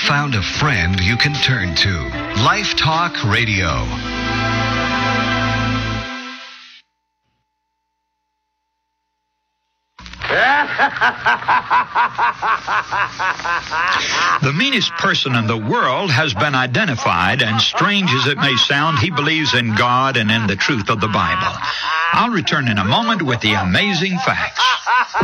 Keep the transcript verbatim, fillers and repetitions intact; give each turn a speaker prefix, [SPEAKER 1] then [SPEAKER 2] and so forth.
[SPEAKER 1] found a friend you can turn to. Life Talk Radio.
[SPEAKER 2] The meanest person in the world has been identified, and strange as it may sound, he believes in God and in the truth of the Bible. I'll return in a moment with the amazing facts.